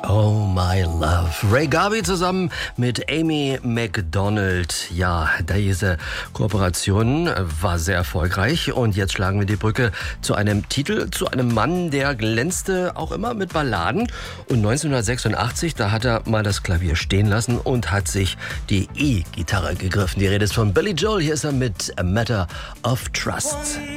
Oh My Love. Ray Garvey zusammen mit Amy Macdonald. Ja, diese Kooperation war sehr erfolgreich und jetzt schlagen wir die Brücke zu einem Titel, zu einem Mann, der glänzte auch immer mit Balladen. Und 1986, da hat er mal das Klavier stehen lassen und hat sich die E-Gitarre gegriffen. Die Rede ist von Billy Joel. Hier ist er mit A Matter of Trust.